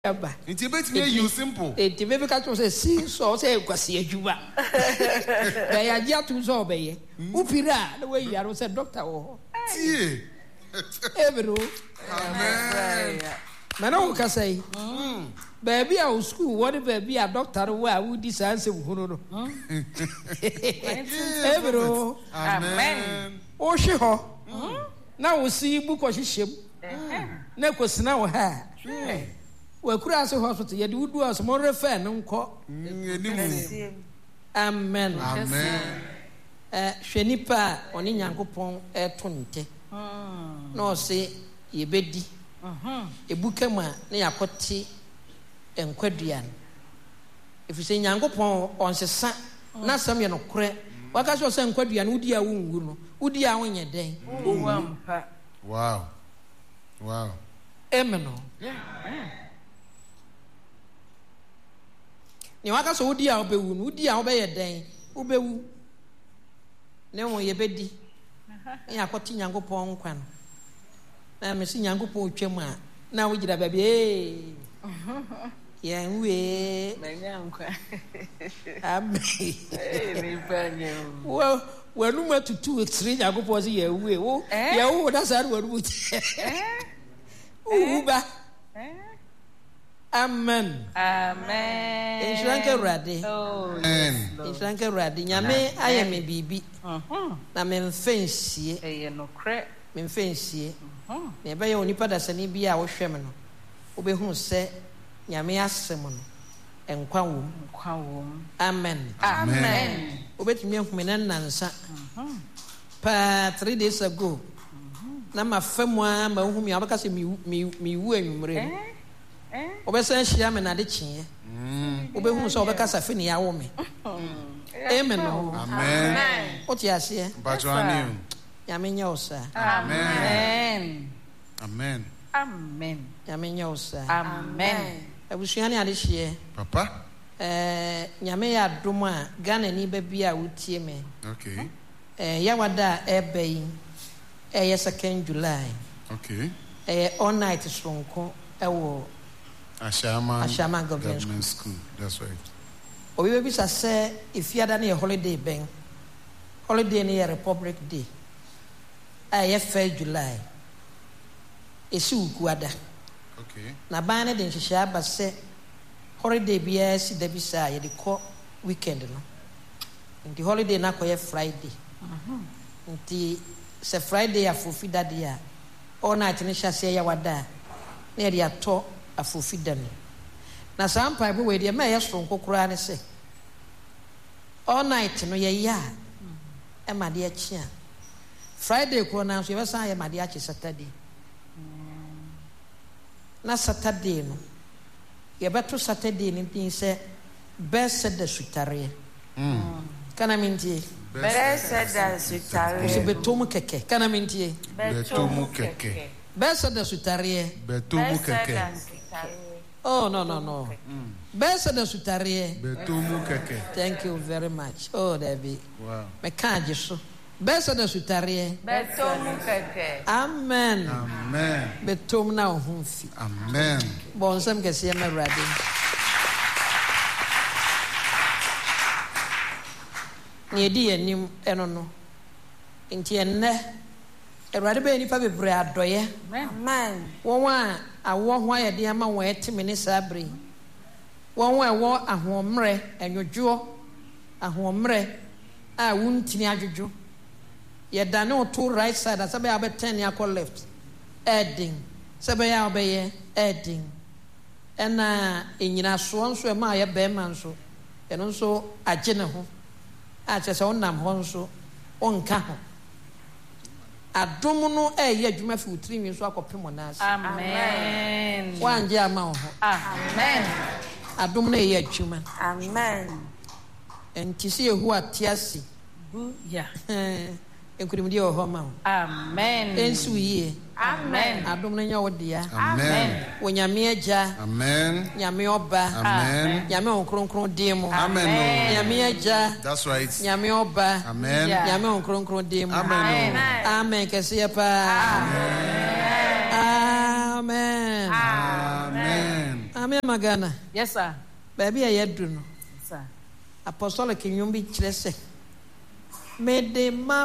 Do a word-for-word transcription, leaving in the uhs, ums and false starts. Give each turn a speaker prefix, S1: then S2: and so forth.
S1: Aba.
S2: Nti betimi you simple.
S1: Enti me ka to say si so say kwase adwuma. Ba ya dia to so obeye. Upira na we yaro say doctor wo.
S2: Tie.
S1: Ebro.
S2: Amen.
S1: Mana wo ka say. Ba bia o school wo de ba bia doctor wo a wo di sanse wo no no. Ebro.
S2: Amen.
S1: O hwe ho. Na wo si bu ko hyehyem. Na kwasina wo ha. Wakura se hospital ye de wudu as mo refer no nko
S2: Enimu.
S1: Amen.
S2: Amen.
S1: Eh hwenipa oni Nyankopon etonte. No se ye bedi. Mhm. Ebukama na yakote enkwaduan. Efise Nyankopon onsesa na sam ye no kore. Waka so se enkwaduan wudi a wonwu no. Wudi a wonye den.
S3: Wampa.
S2: Wow. Wow.
S1: Amen.
S3: Yeah.
S1: Ni waka so wudi a obewu no wudi a obeye den obewu ne won ye bedi ya kwoti Nyankopon nkwa no na me si Nyankopon twam a na wo gira baabi eh ye nwe
S3: Manya nkwa.
S1: amen
S3: Eh ni banya.
S1: wo wanu matutu tiri Nyankopon si ye nwe wo ye wo da sa wanu muti eh uba
S3: Eh
S1: amen
S3: amen.
S1: Inshanke rade
S3: Oh
S2: Amen.
S1: Inshanke rade nyame aye me bibi
S3: mhm
S1: na me mfensie
S3: eh no kre
S1: me mfensie
S3: mhm
S1: na ebe ye onipa da sani bi a wo hwem no obehu se nyame asem no enkwa wo
S3: nkwa wo.
S1: amen
S3: Amen.
S1: obetumi ehumi na nansa
S3: Mhm
S1: pa three days ago na mafamu a ma ohumi abaka se mi mi wu anwumre
S3: eh eh
S1: obesa hia me na de kye
S2: Mm.
S1: obehu se obeka safe ne yawo me amen no
S2: Amen.
S1: o ti ase
S2: Patronium.
S1: nyame nya osa
S3: Amen.
S2: Amen.
S3: Amen.
S1: nyame nya osa
S3: Amen.
S1: abusuane ade hye
S2: Papa.
S1: eh nyame ya dom a Ghana ni ba bia wotie me
S2: Okay.
S1: eh yawada ebei eh second July
S2: Okay.
S1: eh all night sonko ewo
S2: Ashama.
S1: Ashama Government
S2: Government School. That's right.
S1: obi be bisa say ifiada na holiday ben holiday na Republic Day eh first July esi ukuada
S2: Okay.
S1: na ban na de nhihia ba se holiday bia si da bisa ye de ko weekend no nti holiday na ko ye Friday mhm nti se Friday afofida de a all night ne hyase ya wada na ye ato afofida no na sampa be we de ma ye so nkokora ne se all night no ye ya e ma de achi a Friday ko na so ye be san ye ma de achi Saturday na Saturday no ye beto Saturday ni tin se best da sutare
S2: Mm.
S1: kana mintie
S3: Blessed as you
S1: se
S3: tarry.
S1: betom keke kana mintie
S2: Betomu keke.
S1: best da sutare
S2: Betomu keke.
S1: oh no no no best da sutare
S2: Betomu keke.
S1: thank you very much oh David
S2: Wow.
S1: me kaje so best da sutare
S3: Betomu keke.
S1: amen
S2: Amen.
S1: betom na ohunfi
S2: Amen.
S1: bon sam kese ya mawrade ni edi enim eno no nti enne erade be nipa bebre adoye
S3: Amen.
S1: won a awo ho ayede ama won etime ne sabre won a wo ahomre enwodwo ahomre a wuntini adwodwo ye dane oto right side asabe abeten ya ko left ending sabe ya obeye ending ena enyina so nso e ma ye be man so eno nso agye ne ho a chese onam ho nso onka ho adom no eye adwuma fi utrinwi so akopem na ase
S3: Amen.
S1: wanje ama ho
S3: Amen.
S1: adom no eye adwuma
S3: Amen.
S1: enti se ehu atiasi
S3: Bu ya.
S1: enkurimdi o ho ma ho
S3: Amen.
S1: ensu yie
S3: Amen.
S1: adom no nya wodia
S2: Amen.
S1: wonyame agya
S2: Amen.
S1: nyame oba
S2: Amen.
S1: nyame onkronkron demo
S2: Amen.
S1: nyame agya
S2: That's right.
S1: nyame oba
S2: Amen.
S1: nyame onkronkron demo
S2: Amen.
S1: amen kese pa amen
S2: Amen.
S1: Mami Magana.
S3: Yes, sir.
S1: Baby, I had to know.
S3: Sir.
S1: Apostolic in Yumbi Chese. Made the